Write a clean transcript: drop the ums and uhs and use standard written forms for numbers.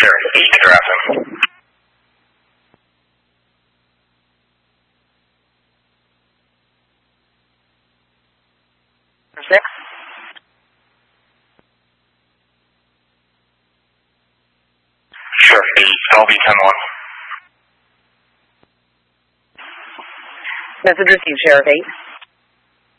Sheriff 8 to Grafton. 6. Sheriff 8, LV 10-1. Message received, Sheriff 8.